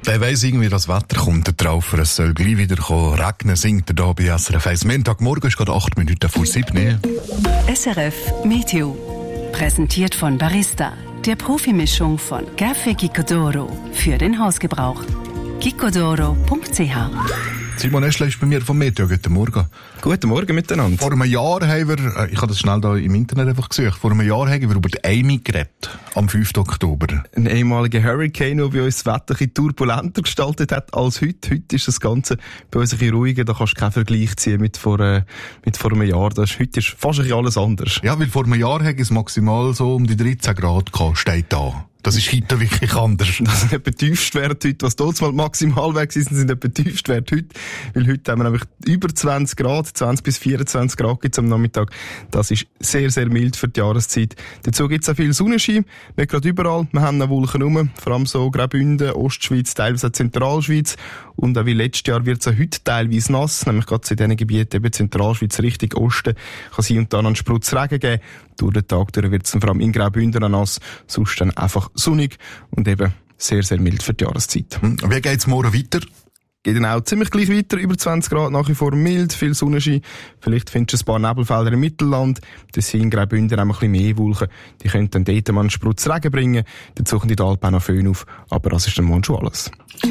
Der weiss irgendwie, das Wetter kommt, der Traufer. Es soll gleich wieder regnen, singt er da bei SRF 1. Montagmorgen ist gerade 8 Minuten vor 7. SRF Meteo. Präsentiert von Barista, der Profimischung von Café Gicodoro für den Hausgebrauch. gicodoro.ch. Simon Eschle ist bei mir vom Meteo. Guten Morgen. Guten Morgen miteinander. Vor einem Jahr haben wir, ich habe das schnell da im Internet einfach gesucht, vor einem Jahr haben wir über die Amy geredet, am 5. Oktober. Ein ehemaliger Hurricane, der bei uns das Wetter ein bisschen turbulenter gestaltet hat als heute. Heute ist das Ganze bei uns ein bisschen ruhiger, da kannst du keinen Vergleich ziehen mit vor einem Jahr. Heute ist fast ein bisschen alles anders. Ja, weil vor einem Jahr hat es maximal so um die 13 Grad gehabt, steht da. Das ist heute wirklich anders. Das sind etwa Tiefstwerte heute. Was dort mal maximal weg sind etwa Tiefstwerte heute. Weil heute haben wir nämlich über 20 Grad, 20 bis 24 Grad gibt's am Nachmittag. Das ist sehr, sehr mild für die Jahreszeit. Dazu gibt's auch viel Sonnenschein. Nicht gerade überall. Wir haben noch Wolken rum. Vor allem so Graubünden, Ostschweiz, teilweise auch Zentralschweiz. Und auch wie letztes Jahr wird's auch heute teilweise nass. Nämlich gerade in diesen Gebieten, eben Zentralschweiz, Richtung Osten, kann es hier und da noch einen Sprutz Regen geben. Durch den Tag wird's dann vor allem in Graubünden nass. Sonst dann einfach sonnig und eben sehr, sehr mild für die Jahreszeit. Wie geht's morgen weiter? Geht dann auch ziemlich gleich weiter, über 20 Grad, nach wie vor mild, viel Sonnenschein. Vielleicht findest du ein paar Nebelfelder im Mittelland. Das sind in Graubünden auch ein bisschen mehr Wolken. Die können dann dort mal einen Sprutz Regen bringen. Dann suchen die Alpen auch noch Föhn auf. Aber das ist dann morgen schon alles.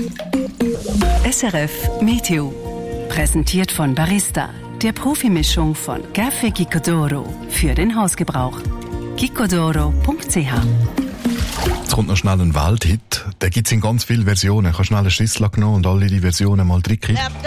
SRF Meteo. Präsentiert von Barista, der Profimischung von Café Gicodoro für den Hausgebrauch. gicodoro.ch. Jetzt kommt noch schnell ein Welthit. Den gibt's in ganz vielen Versionen. Ich habe schnell einen Schlüssel genommen und alle die Versionen mal drin.